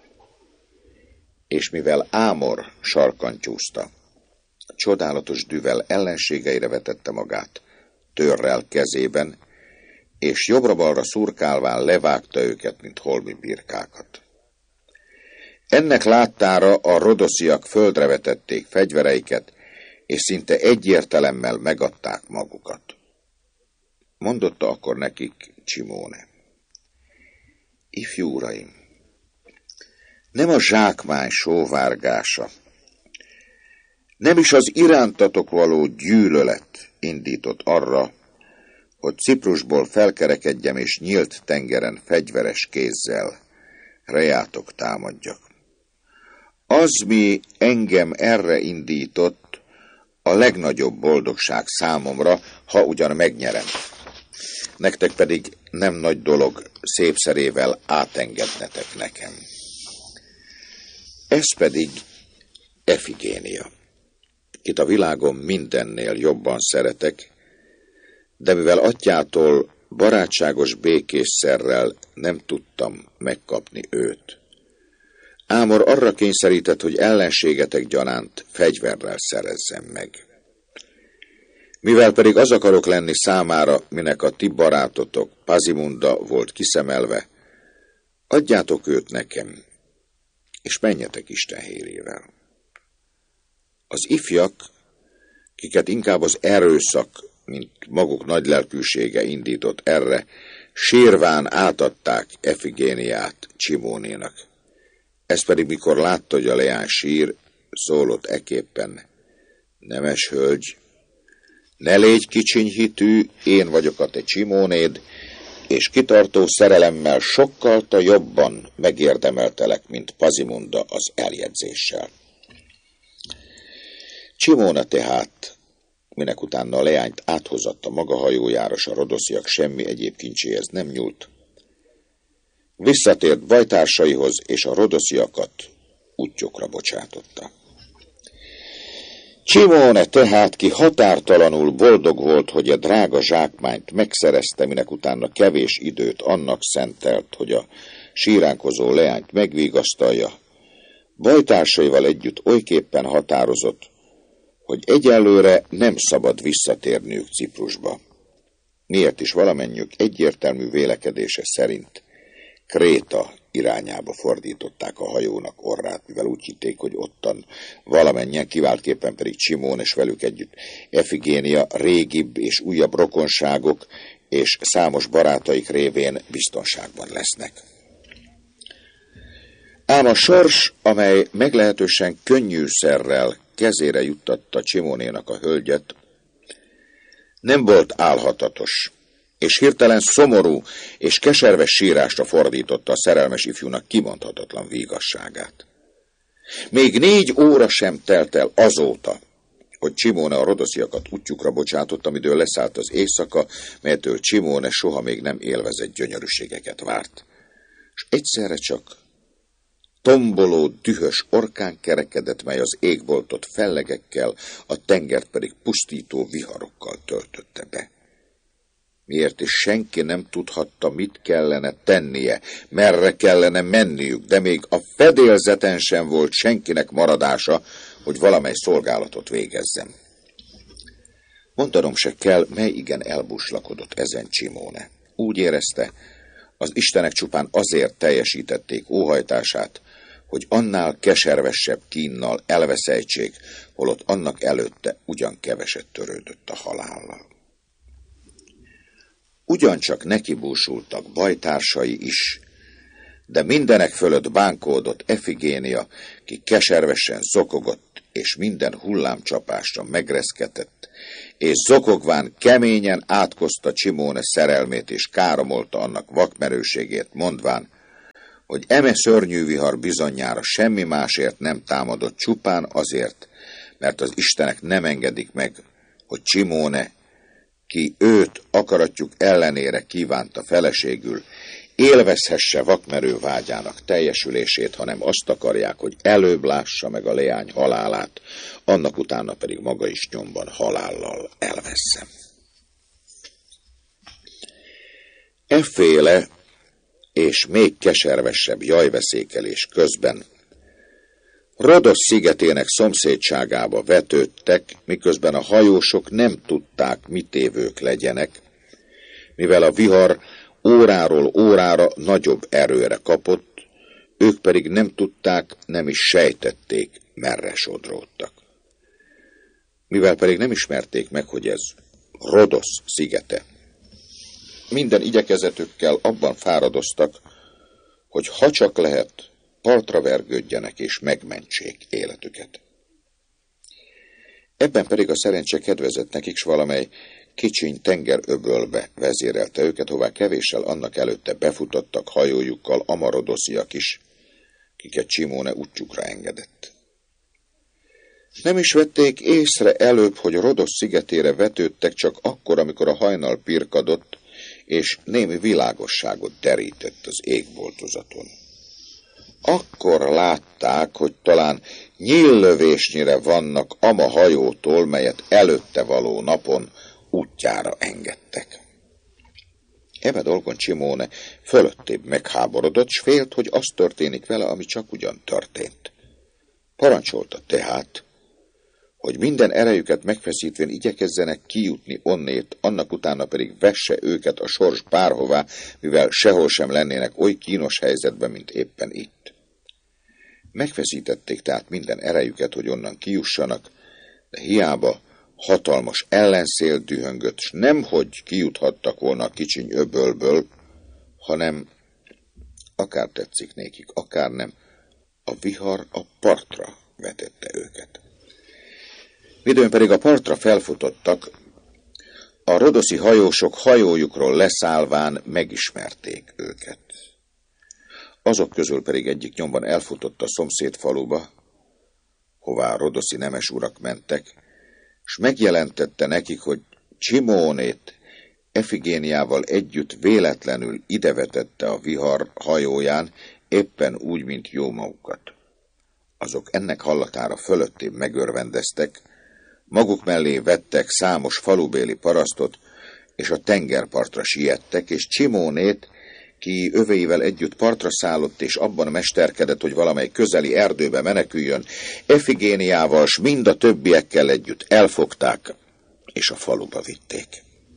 És mivel Ámor sarkantyúzta, csodálatos düvel ellenségeire vetette magát, törrel kezében, és jobbra-balra szurkálván levágta őket, mint holmi birkákat. Ennek láttára a rodosziak földre vetették fegyvereiket, és szinte egyértelemmel megadták magukat. Mondotta akkor nekik Csimóne: Ifjú uraim, nem a zsákmány sóvárgása, nem is az irántatok való gyűlölet indított arra, hogy Ciprusból felkerekedjem és nyílt tengeren fegyveres kézzel rejátok támadjak. Az, mi engem erre indított, a legnagyobb boldogság számomra, ha ugyan megnyerem. Nektek pedig nem nagy dolog szépszerével átengednetek nekem. Ez pedig Efigénia, kit a világon mindennél jobban szeretek, de mivel atyától barátságos békésszerrel nem tudtam megkapni őt. Ámor arra kényszerített, hogy ellenségetek gyanánt fegyverrel szerezzem meg. Mivel pedig az akarok lenni számára, minek a ti barátotok Pazimunda volt kiszemelve, adjátok őt nekem, és menjetek Isten hérével. Az ifjak, kiket inkább az erőszak, mint maguk nagy lelkűsége indított erre, sírván átadták Efigéniát Csimónénak. Ez pedig, mikor látta, hogy a leány sír, szólott eképpen: Nemes hölgy, ne légy kicsinyhitű, én vagyok a te Csimónéd, és kitartó szerelemmel sokkal ta jobban megérdemeltelek, mint Pazimunda az eljegyzéssel. Csimóna tehát, minek utána a leányt áthozatta maga hajójára, s a rodosziak semmi egyéb kincséhez nem nyúlt, visszatért bajtársaihoz, és a rodosziakat útjukra bocsátotta. Csimóne tehát, ki határtalanul boldog volt, hogy a drága zsákmányt megszerezte, minek utána kevés időt annak szentelt, hogy a síránkozó leányt megvigasztalja, bajtársaival együtt olyképpen határozott, hogy egyelőre nem szabad visszatérniük Ciprusba. Miért is valamennyük egyértelmű vélekedése szerint Kréta irányába fordították a hajónak orrát, mivel úgy hitték, hogy ottan valamennyien, kiváltképpen pedig Csimón és velük együtt Efigénia régibb és újabb rokonságok és számos barátaik révén biztonságban lesznek. Ám a sors, amely meglehetősen könnyűszerrel kezére juttatta Csimónénak a hölgyet, nem volt álhatatos, és hirtelen szomorú és keserves sírásra fordította a szerelmes ifjúnak kimondhatatlan vígasságát. Még négy óra sem telt el azóta, hogy Csimóne a rodosziakat útjukra bocsátott, amidől leszállt az éjszaka, melytől Csimóne soha még nem élvezett gyönyörűségeket várt. És egyszerre csak tomboló, dühös orkán kerekedett, mely az égboltot fellegekkel, a tengert pedig pusztító viharokkal töltötte be. Miért is senki nem tudhatta, mit kellene tennie, merre kellene menniük, de még a fedélzeten sem volt senkinek maradása, hogy valamely szolgálatot végezzem. Mondanom se kell, mely igen elbuslakodott ezen Csimóne. Úgy érezte, az istenek csupán azért teljesítették óhajtását, hogy annál keservesebb kínnal elveszejtsék, holott annak előtte ugyan keveset törődött a halállal. Ugyancsak nekibúsultak bajtársai is, de mindenek fölött bánkódott Efigénia, ki keservesen zokogott, és minden hullámcsapásra megreszketett, és zokogván keményen átkozta Csimóne szerelmét, és káromolta annak vakmerőségét, mondván, hogy eme szörnyű vihar bizonyára semmi másért nem támadott, csupán azért, mert az istenek nem engedik meg, hogy Csimóne, ki őt akaratjuk ellenére kívánta feleségül, élvezhesse vakmerő vágyának teljesülését, hanem azt akarják, hogy előbb lássa meg a leány halálát, annak utána pedig maga is nyomban halállal elveszem. Efféle és még keservesebb jajveszékelés közben Rodosz szigetének szomszédságába vetődtek, miközben a hajósok nem tudták, mit évők legyenek, mivel a vihar óráról órára nagyobb erőre kapott, ők pedig nem tudták, nem is sejtették, merre sodródtak. Mivel pedig nem ismerték meg, hogy ez Rodosz szigete, minden igyekezetükkel abban fáradoztak, hogy ha csak lehet, partra vergődjenek és megmentsék életüket. Ebben pedig a szerencse kedvezett nekik, s valamely kicsiny tengeröbölbe vezérelte őket, hová kevéssel annak előtte befutottak hajójukkal amarodosziak is, kiket Csimóne útjukra engedett. Nem is vették észre előbb, hogy Rodosz szigetére vetődtek, csak akkor, amikor a hajnal pirkadott, és némi világosságot derített az égboltozaton. Akkor látták, hogy talán nyíllövésnyire vannak ama hajótól, melyet előtte való napon útjára engedtek. Eme dolgon Csimóne fölöttébb megháborodott, s félt, hogy az történik vele, ami csak ugyan történt. Parancsolta tehát, hogy minden erejüket megfeszítvén igyekezzenek kijutni onnét, annak utána pedig vesse őket a sors bárhová, mivel sehol sem lennének oly kínos helyzetben, mint éppen itt. Megfeszítették tehát minden erejüket, hogy onnan kijussanak, de hiába hatalmas ellenszél dühöngött, s nemhogy kijuthattak volna a kicsiny öbölből, hanem, akár tetszik nékik, akár nem, a vihar a partra vetette őket. Midőn pedig a partra felfutottak, a rodoszi hajósok hajójukról leszállván megismerték őket. Azok közül pedig egyik nyomban elfutott a szomszéd faluba, hová a rodoszi nemes urak mentek, s megjelentette nekik, hogy Csimónét Efigéniával együtt véletlenül idevetette a vihar hajóján, éppen úgy, mint jó magukat. Azok ennek hallatára fölöttébb megörvendeztek, maguk mellé vettek számos falubéli parasztot, és a tengerpartra siettek, és Csimónét, ki öveivel együtt partra szállott, és abban mesterkedett, hogy valamely közeli erdőbe meneküljön, Efigéniával, s mind a többiekkel együtt elfogták, és a faluba vitték.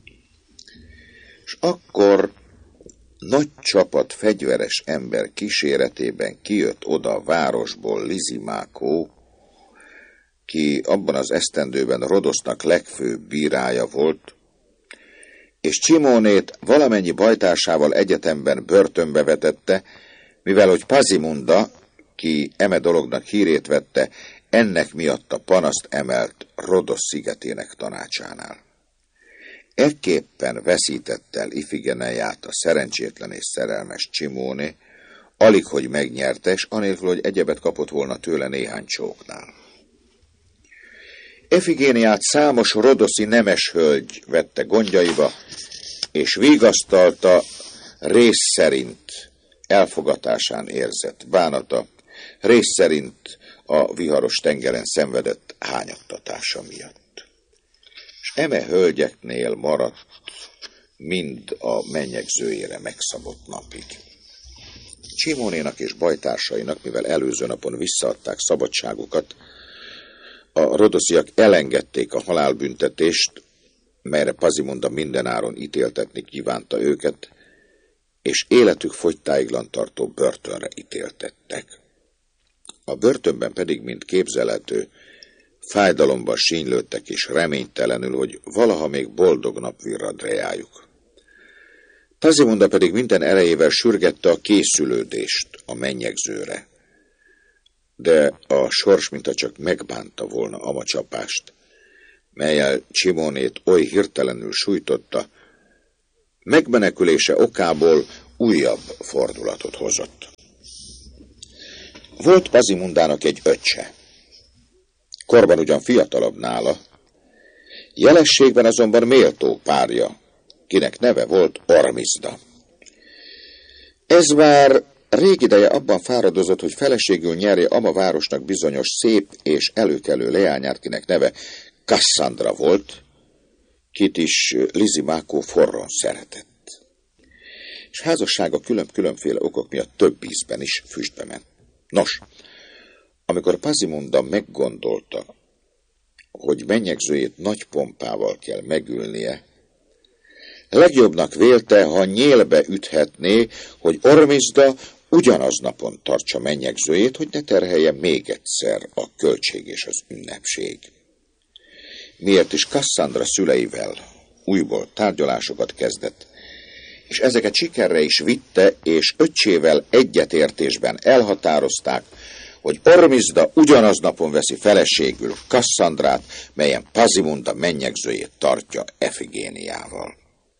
És akkor nagy csapat fegyveres ember kíséretében kijött oda a városból Lizimákó, ki abban az esztendőben Rodosznak legfőbb bírája volt, és Csimónét valamennyi bajtársával egyetemben börtönbe vetette, mivel hogy Pazimunda, ki eme dolognak hírét vette, ennek miatt a panaszt emelt Rodosz szigetének tanácsánál. Ekképpen veszítette el Ifigeneiát a szerencsétlen és szerelmes Csimóné, alig hogy megnyerte, és anélkül, hogy egyebet kapott volna tőle néhány csóknál. Efigéniát számos rodoszi nemes hölgy vette gondjaiba, és vigasztalta rész szerint elfogatásán érzett bánata, rész szerint a viharos tengeren szenvedett hányattatása miatt. És eme hölgyeknél maradt mind a mennyegzőjére megszabott napig. Csimónénak és bajtársainak, mivel előző napon visszaadták szabadságukat, a rodosziak elengedték a halálbüntetést, melyre Pazimunda mindenáron ítéltetni kívánta őket, és életük fogytáiglan tartó börtönre ítéltettek. A börtönben pedig, mint képzelhető, fájdalomban sínylődtek és reménytelenül, hogy valaha még boldog nap virrad reájuk. Pazimunda pedig minden erejével sürgette a készülődést a mennyegzőre. De a sors mintha csak megbánta volna ama csapást, mellyel Csimónét oly hirtelenül sújtotta, megmenekülése okából újabb fordulatot hozott. Volt Pazimundának egy öccse, korban ugyan fiatalabb nála, jelességben azonban méltó párja, kinek neve volt Ormizda. Ez már rég ideje abban fáradozott, hogy feleségül nyerje ama városnak bizonyos szép és előkelő leányát, kinek neve Cassandra volt, kit is Lysimákó forron szeretett. És házassága külön-különféle okok miatt több ízben is füstbe ment. Nos, amikor Pazimunda meggondolta, hogy mennyegzőjét nagy pompával kell megülnie, legjobbnak vélte, ha nyélbe üthetné, hogy Ormizda ugyanaz napon tartsa mennyegzőjét, hogy ne terhelje még egyszer a költség és az ünnepség. Miért is Cassandra szüleivel újból tárgyalásokat kezdett, és ezeket sikerre is vitte, és öccsével egyetértésben elhatározták, hogy Ormizda ugyanaz napon veszi feleségül Cassandrát, melyen Pazimunda mennyegzőjét tartja Efigéniával.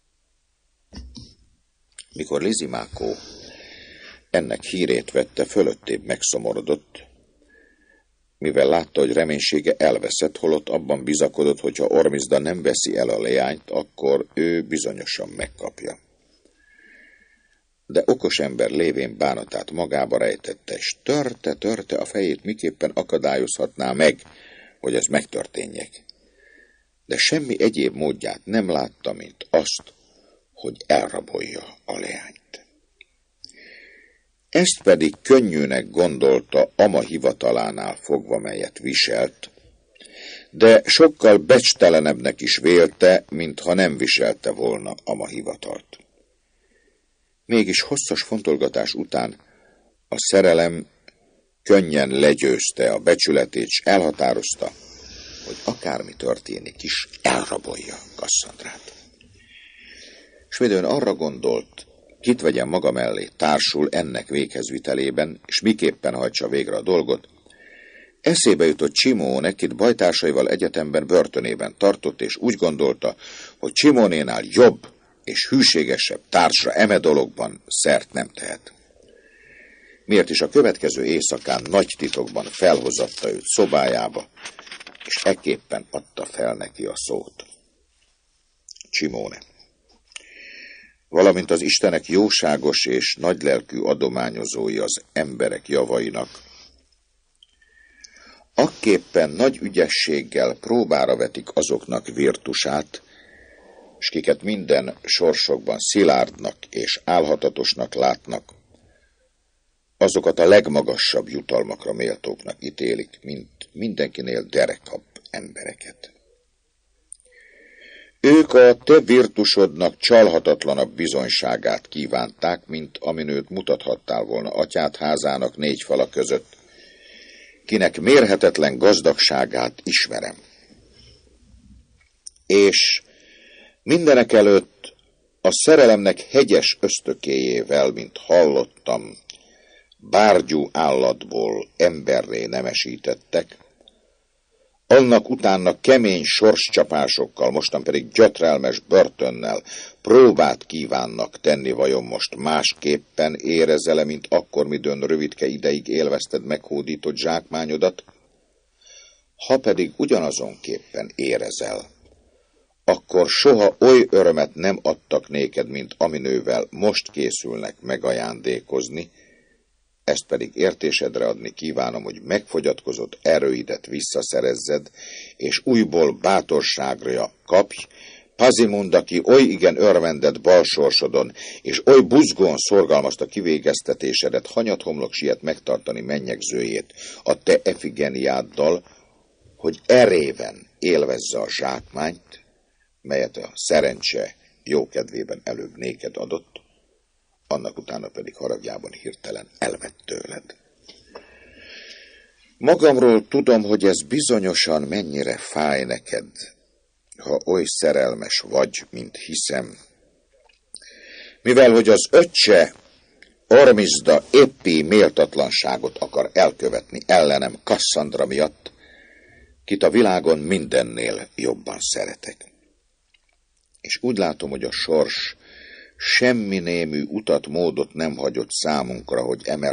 Mikor Lysimákó ennek hírét vette, fölöttébb megszomorodott, mivel látta, hogy reménysége elveszett, holott abban bizakodott, hogy ha Ormizda nem veszi el a leányt, akkor ő bizonyosan megkapja. De okos ember lévén bánatát magába rejtette, és törte-törte a fejét, miképpen akadályozhatná meg, hogy ez megtörténjék. De semmi egyéb módját nem látta, mint azt, hogy elrabolja a leányt. Ezt pedig könnyűnek gondolta ama hivatalánál fogva, melyet viselt, de sokkal becstelenebbnek is vélte, mintha nem viselte volna ama hivatalt. Mégis hosszas fontolgatás után a szerelem könnyen legyőzte a becsületét, s elhatározta, hogy akármi történik is, elrabolja Cassandrát. S midőn arra gondolt, kit vegyen maga mellé társul ennek véghezvitelében, és miképpen hajtsa végre a dolgot, eszébe jutott Csimóne, kit bajtársaival egyetemben börtönében tartott, és úgy gondolta, hogy Csimónénál jobb és hűségesebb társra eme dologban szert nem tehet. Miért is a következő éjszakán nagy titokban felhozatta őt szobájába, és ekképpen adta fel neki a szót. Csimóne, valamint az Istenek jóságos és nagylelkű adományozói az emberek javainak, akképpen nagy ügyességgel próbára vetik azoknak virtusát, s kiket minden sorsokban szilárdnak és álhatatosnak látnak, azokat a legmagasabb jutalmakra méltóknak ítélik, mint mindenkinél derekabb embereket. Ők a te virtusodnak csalhatatlanabb bizonyságát kívánták, mint amin őt mutathattál volna atyád házának négy fala között, kinek mérhetetlen gazdagságát ismerem. És mindenek előtt a szerelemnek hegyes ösztökéjével, mint hallottam, bárgyú állatból emberré nemesítettek, annak utána kemény sorscsapásokkal, mostan pedig gyötrelmes börtönnel próbát kívánnak tenni, vajon most másképpen érezele, mint akkor, midőn rövidke ideig élvezted meghódított zsákmányodat? Ha pedig ugyanazonképpen érezel, akkor soha oly örömet nem adtak néked, mint aminővel most készülnek megajándékozni, ezt pedig értésedre adni kívánom, hogy megfogyatkozott erőidet visszaszerezzed, és újból bátorságra kapj, Pazimunda, ki oly igen örvendett balsorsodon, és oly buzgón szorgalmazta kivégeztetésedet, hanyathomlok siet megtartani mennyegzőjét a te Efigéniáddal, hogy eréven élvezze a zsákmányt, melyet a szerencse jókedvében előbb néked adott, annak utána pedig haragjában hirtelen elvett tőled. Magamról tudom, hogy ez bizonyosan mennyire fáj neked, ha oly szerelmes vagy, mint hiszem, Mivel hogy az öccse Ormizda éppi méltatlanságot akar elkövetni ellenem Kasszandra miatt, kit a világon mindennél jobban szeretek. És úgy látom, hogy a sors semmi némű utat, módot nem hagyott számunkra, hogy eme